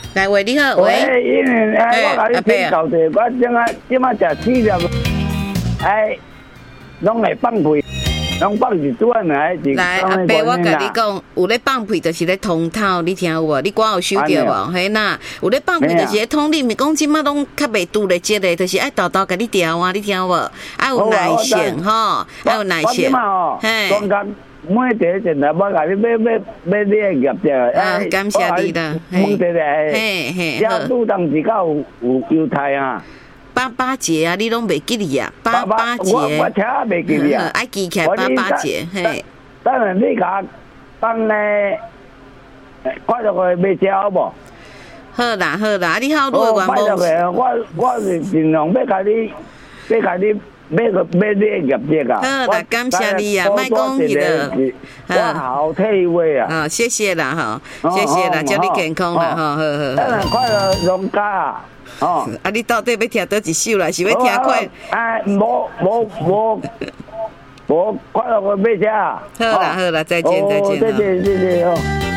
来喂，你好， 喂，因为我甲你请教者，我即摆食饲料，拢会放屁，拢放一转来。 来，阿伯，我甲你讲，有咧放屁就是咧通透，你听有无？你歌有收着无？嘿呐，有咧放屁就是咧通，你毋是讲即摆拢较袂拄咧接咧，就是爱豆豆甲你调啊，你听有无？爱有耐性吼，爱有耐性。 嘿。每一阵来，我甲你买你的业者， 感谢你啦。 问一下，这路当时有犹太啊。 88节啊，你拢袂记哩啊？88节， 我车袂记哩啊。 爱记起来88节，嘿。 当然你甲放咧，快乐个买车好无？ 好啦，你好多元无？我是尽量要甲你。买你的业绩啊！ 好啦，感谢你啊，莫讲去了， 我好体会啊！ 啊，谢谢啦，哈，谢谢啦，祝你健康啦，哈，好。 当然快乐荣家啊！哦， 啊，你到底要听倒一首啦？是要听快？ 无快乐个买车啊！ 好啦，再见。 谢谢哦。